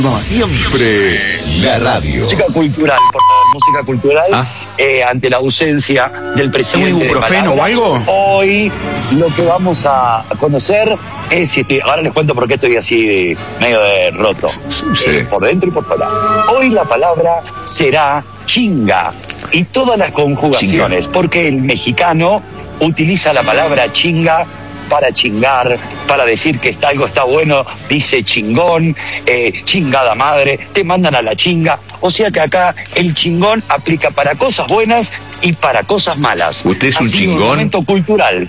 Siempre la radio. Música cultural, por favor, música cultural. Ante la ausencia del presidente. ¿Un ibuprofeno o algo? Hoy lo que vamos a conocer es, ahora les cuento por qué estoy así medio de roto, Sí. Por dentro y por fuera. Hoy la palabra será chinga y todas las conjugaciones, porque el mexicano utiliza la palabra chinga para chingar, para decir que algo está bueno, dice chingón, chingada madre, te mandan a la chinga. O sea que acá el chingón aplica para cosas buenas y para cosas malas. ¿Usted es un Así, chingón? Un momento cultural.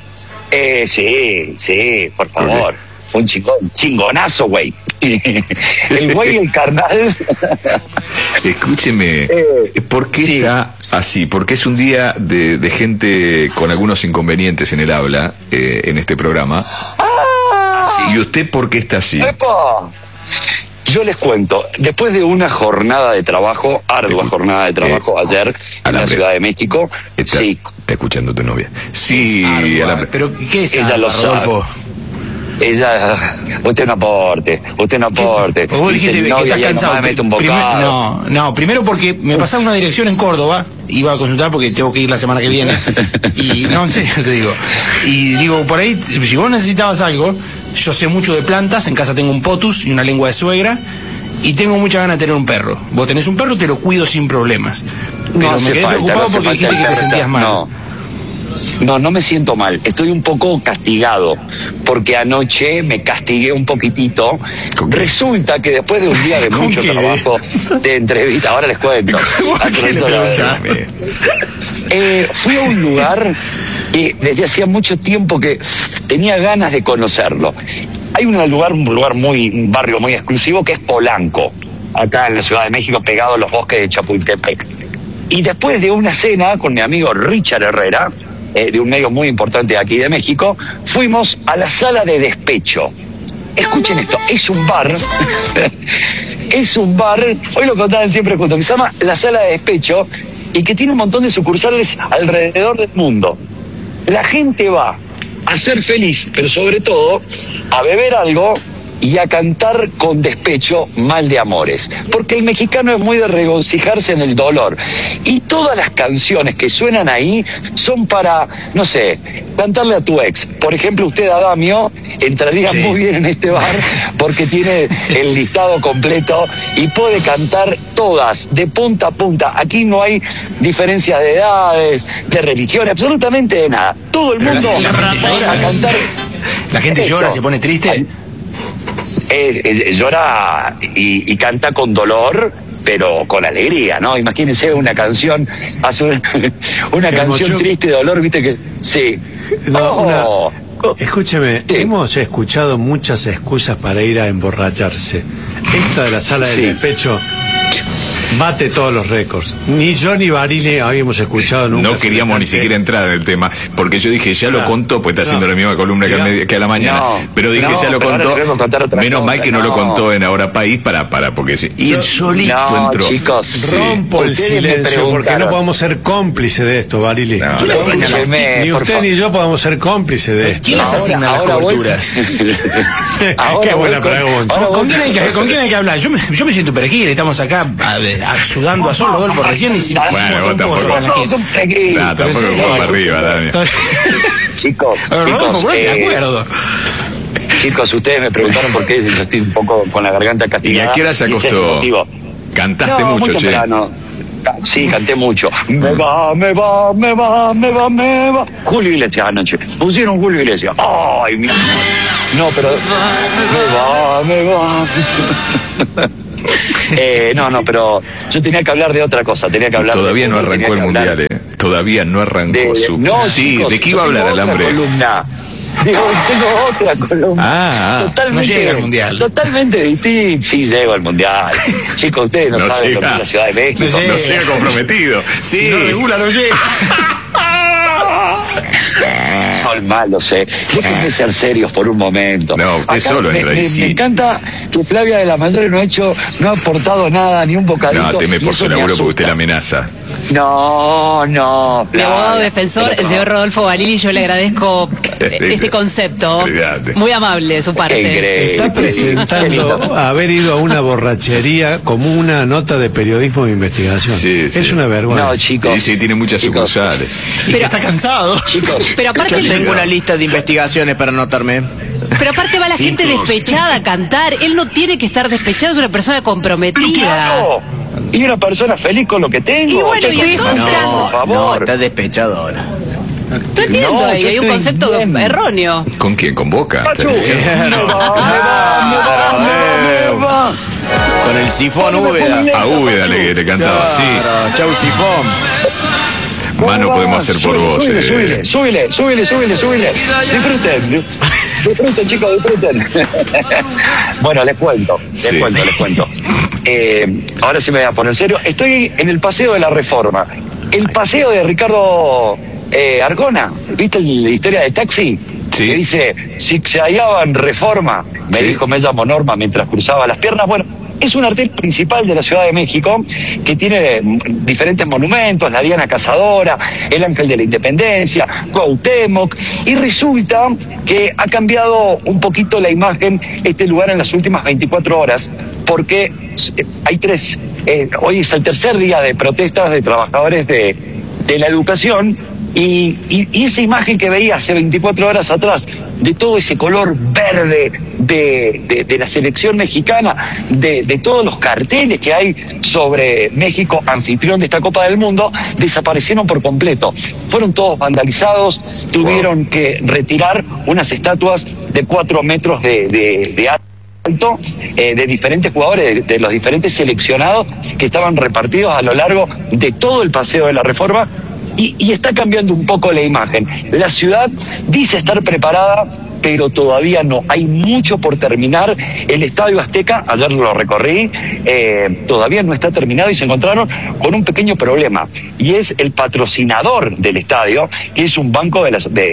Sí, por favor. Un chingón, chingonazo, güey. El güey, el carnal. Escúcheme, ¿por qué sí. está así? Porque es un día de gente con algunos inconvenientes en el habla, en este programa. ¿Y usted por qué está así? ¡Epa! Yo les cuento, después de una jornada de trabajo, ardua jornada de trabajo ayer en la Alambre. Ciudad de México, Está escuchando tu novia. Sí, Alambre. ¿Pero qué es ella lo sabe. Rodolfo? Ella, usted no aporte. Vos dijiste Dice, que novia, estás ya cansado. nomás me mete un bocado. No, primero porque me pasaron una dirección en Córdoba, iba a consultar porque tengo que ir la semana que viene. Y no, en serio te digo. Y digo, por ahí, si vos necesitabas algo, yo sé mucho de plantas, en casa tengo un potus y una lengua de suegra, y tengo mucha ganas de tener un perro. Vos tenés un perro, te lo cuido sin problemas. Pero me quedé preocupado porque dijiste que te sentías mal. No me siento mal. Estoy un poco castigado porque anoche me castigué un poquitito. Resulta que después de un día de mucho trabajo, de entrevista, ahora les cuento. Fui a un lugar que desde hacía mucho tiempo que tenía ganas de conocerlo. Hay un barrio muy exclusivo que es Polanco, acá en la Ciudad de México, pegado a los bosques de Chapultepec. Y después de una cena con mi amigo Richard Herrera, de un medio muy importante aquí de México, fuimos a la sala de despecho. Escuchen esto, es un bar, hoy lo contaban siempre juntos, que se llama la sala de despecho y que tiene un montón de sucursales alrededor del mundo. La gente va a ser feliz, pero sobre todo a beber algo y a cantar con despecho Mal de Amores, porque el mexicano es muy de regocijarse en el dolor, y todas las canciones que suenan ahí son para, no sé, cantarle a tu ex. Por ejemplo, usted, Adamio, entraría muy bien en este bar porque tiene el listado completo y puede cantar todas, de punta a punta. Aquí no hay diferencias de edades, de religión, absolutamente de nada. Todo el mundo va a cantar. La gente llora, se pone triste. Llora y canta con dolor, pero con alegría, ¿no? Imagínense una canción, una canción triste de dolor, viste que sí. Escúcheme, hemos escuchado muchas excusas para ir a emborracharse. Esta de la sala de despecho bate todos los récords. Ni yo ni Barili habíamos escuchado nunca. No queríamos ni siquiera entrar en el tema, porque yo dije, ya lo contó, pues está haciendo la misma columna que a la mañana, pero dije, ya lo contó, menos mal que no lo contó en Ahora País, porque y el solito entró. Chicos, rompo el silencio, porque no podemos ser cómplices de esto, Barili. Ni usted ni yo podemos ser cómplices de esto. ¿Quién les asigna las coberturas? Qué buena pregunta. ¿Con quién hay que hablar? Yo me siento perejil, estamos acá sudando a sol, Rodolfo, recién hicimos vos tampoco. Tampoco para arriba, Dani. Chicos, Rodolfo, ponete de acuerdo. Chicos, ustedes me preguntaron por qué yo estoy un poco con la garganta castigada. ¿Y a qué hora se acostó? Cantaste mucho, che. Sí, canté mucho. Me va. Julio Iglesias anoche. Pusieron Julio Iglesias. Ay, mira. No, pero me va. No, pero yo tenía que hablar de otra cosa. Todavía no arrancó el mundial, Todavía no arrancó su. No, sí, chicos, ¿de qué iba a hablar, Alambre? Tengo otra columna. Totalmente, no llega al mundial. Totalmente distinto. Sí, llego al mundial. Chicos, ustedes no saben lo que es la Ciudad de México. No llega comprometido. Sí. Si no regula, no llega. Son malos, Déjenme ser serios por un momento. No, usted Acá solo entra y sí. Me encanta que Flavia de la Madre no ha aportado nada, ni un bocadito. No, teme por su laburo porque usted la amenaza. No, mi abogado defensor, el señor Rodolfo Barilli, yo le agradezco este concepto. Muy amable de su parte. Está presentando haber ido a una borrachería como una nota de periodismo de investigación. Sí, es una vergüenza. No, chicos. Dice que tiene muchas sucursales. Y que está cansado. Chicos, Pero aparte Yo tengo una lista de investigaciones para anotarme. Pero aparte va la gente despechada a cantar. Él no tiene que estar despechado, es una persona comprometida. claro. Y una persona feliz con lo que tengo. Y bueno, y entonces... por favor. No, está despechado ahora. No entiendo, No, ahí yo hay un estoy concepto bien. erróneo. ¿Con quién? ¿Con Boca? Pachu, me va. Con el sifón No me Úbeda. pongas- A Úbeda le cantaba así. Claro, chau sifón. Más no podemos hacer por vos. Súbile. Disfruten, chicos, disfruten. Bueno, les cuento. Ahora sí me voy a poner serio. Estoy en el Paseo de la Reforma. El paseo de Ricardo Arjona. ¿Viste la historia de Taxi? Sí. Que dice, si se hallaban Reforma, me Sí. dijo, me llamo Norma mientras cruzaba las piernas. Bueno, es una arteria principal de la Ciudad de México que tiene diferentes monumentos, la Diana Cazadora, el Ángel de la Independencia, Cuauhtémoc, y resulta que ha cambiado un poquito la imagen este lugar en las últimas 24 horas, porque hay hoy es el tercer día de protestas de trabajadores de la educación. Y esa imagen que veía hace 24 horas atrás, de todo ese color verde de la selección mexicana, de todos los carteles que hay sobre México, anfitrión de esta Copa del Mundo, desaparecieron por completo. Fueron todos vandalizados, tuvieron que retirar unas estatuas de 4 metros de alto, de diferentes jugadores, de los diferentes seleccionados que estaban repartidos a lo largo de todo el Paseo de la Reforma. Y está cambiando un poco la imagen. La ciudad dice estar preparada, pero todavía no. Hay mucho por terminar. El Estadio Azteca, ayer lo recorrí, todavía no está terminado y se encontraron con un pequeño problema. Y es el patrocinador del estadio, que es un banco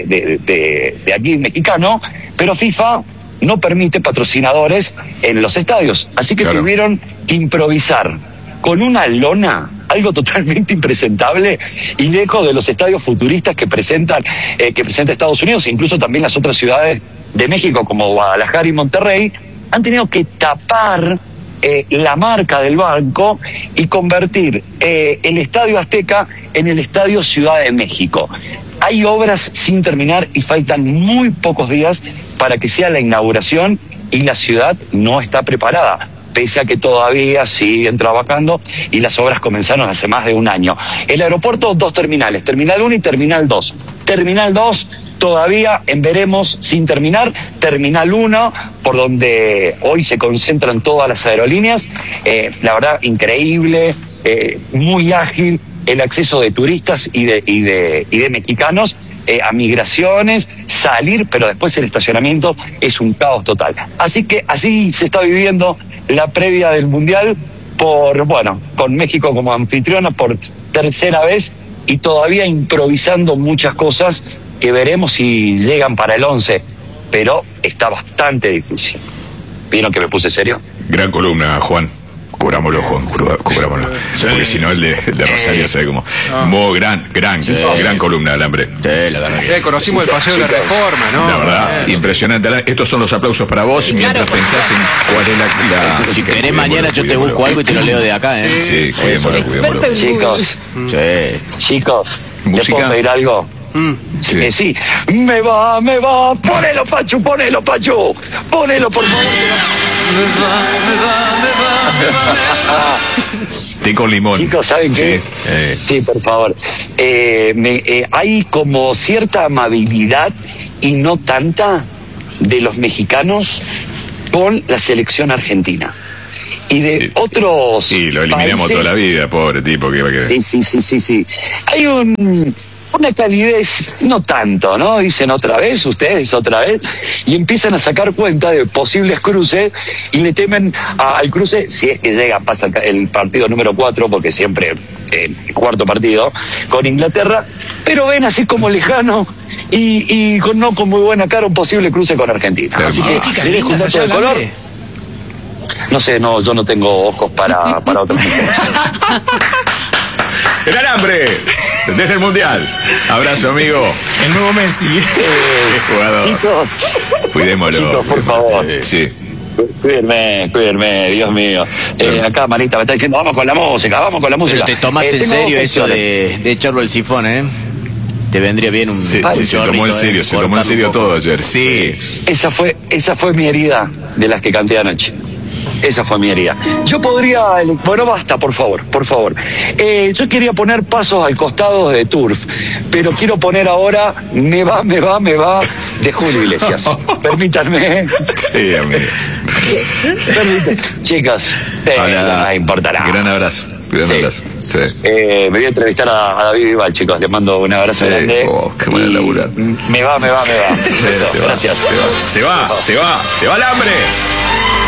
de aquí mexicano, pero FIFA no permite patrocinadores en los estadios. Así que tuvieron que improvisar con una lona, algo totalmente impresentable y lejos de los estadios futuristas que presenta Estados Unidos, e incluso también las otras ciudades de México como Guadalajara y Monterrey, han tenido que tapar la marca del banco y convertir el Estadio Azteca en el Estadio Ciudad de México. Hay obras sin terminar y faltan muy pocos días para que sea la inauguración y la ciudad no está preparada, pese a que todavía siguen trabajando y las obras comenzaron hace más de un año. El aeropuerto, 2 terminales, Terminal 1 y Terminal 2. Terminal 2 todavía en veremos sin terminar. Terminal 1, por donde hoy se concentran todas las aerolíneas, la verdad increíble, muy ágil el acceso de turistas y de mexicanos a migraciones, salir, pero después el estacionamiento es un caos total. Así que así se está viviendo la previa del Mundial con México como anfitriona por tercera vez y todavía improvisando muchas cosas que veremos si llegan para el 11, pero está bastante difícil. ¿Vieron que me puse serio? Gran columna, Juan. Cubrámoslo, Juan, cubrámoslo. Porque si no, el de Rosario se ve como... Muy gran columna, Alambre. Sí, la verdad. Conocimos el Paseo de la Reforma, ¿no? La verdad, impresionante. Estos son los aplausos para vos, Sí, mientras claro, pensás en cuál es la... Si querés mañana yo te busco algo y te lo leo de acá, ¿eh? Sí, cuidémoslo. Chicos, Sí. ¿les Música. puedo pedir algo? Sí. Sí. Me va. Ponelo, Pachu. Ponelo, por favor. Té con limón. Chicos, ¿saben qué? Sí, por favor. Hay como cierta amabilidad y no tanta de los mexicanos con la selección argentina. Y de otros Sí, lo eliminamos países, toda la vida, pobre tipo que va a quedar. Sí. Hay una calidez, no tanto, ¿no? Dicen ustedes otra vez, y empiezan a sacar cuenta de posibles cruces y le temen al cruce, si es que llega, pasa el partido número 4, porque siempre cuarto partido con Inglaterra, pero ven así como lejano y no con muy buena cara un posible cruce con Argentina. Así que, si eres un dato de color, no sé, yo no tengo ojos para otras mujeres. El alambre, desde el Mundial. Abrazo, amigo. El nuevo Messi. Chicos, cuidémoslo. Chicos, por favor. Sí. Cuídenme, Dios mío. Acá Marita me está diciendo, vamos con la música. Pero te tomaste en serio eso de echarlo el sifón, ¿eh? Te vendría bien un... Sí, se tomó en serio, se tomó en serio todo ayer. Sí. Esa fue mi herida de las que canté anoche. Esa fue mi herida. Yo podría... Bueno, basta, por favor. Yo quería poner Pasos al costado de Turf, pero quiero poner ahora Me va, de Julio Iglesias. Permítanme. Sí, amigo. Chicas, no importará. Gran abrazo. Sí. Me voy a entrevistar a David Vival, chicos. Les mando un abrazo grande. Qué buena laburar. Me va. Sí, Gracias. Se va el hambre.